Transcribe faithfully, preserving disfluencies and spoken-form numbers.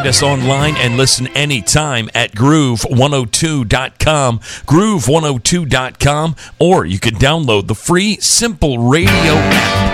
find us online and listen anytime at groove one oh two dot com, groove one oh two dot com, or you can download the free Simple Radio app.